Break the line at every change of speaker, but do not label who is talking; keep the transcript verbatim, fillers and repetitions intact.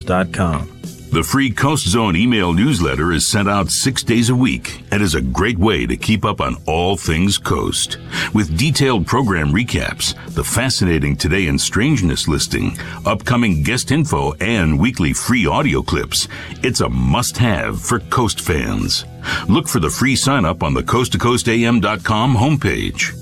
dot com.
The free Coast Zone email newsletter is sent out six days a week and is a great way to keep up on all things Coast. With detailed program recaps, the fascinating Today in Strangeness listing, upcoming guest info, and weekly free audio clips, it's a must-have for Coast fans. Look for the free sign-up on the coast to coast a m dot com homepage.